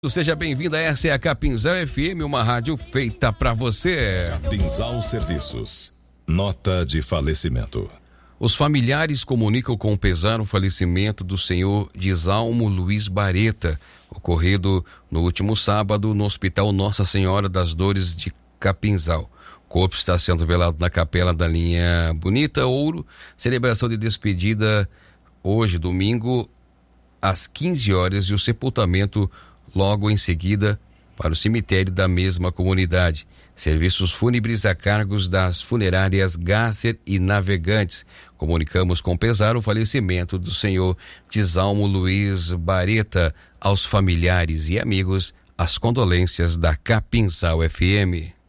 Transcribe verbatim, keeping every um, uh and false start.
Seja bem-vinda, essa é a Capinzal F M, uma rádio feita pra você. Capinzal Serviços. Nota de falecimento. Os familiares comunicam com pesar o falecimento do senhor Dizalmo Luiz Bareta, ocorrido no último sábado no Hospital Nossa Senhora das Dores de Capinzal. O corpo está sendo velado na capela da linha Bonita Ouro. Celebração de despedida hoje, domingo, às quinze horas, e o sepultamento logo em seguida para o cemitério da mesma comunidade. Serviços fúnebres a cargos das funerárias Gasser e Navegantes. Comunicamos com pesar o falecimento do senhor Dizalmo Luiz Bareta. Aos familiares e amigos, as condolências da Capinzal F M.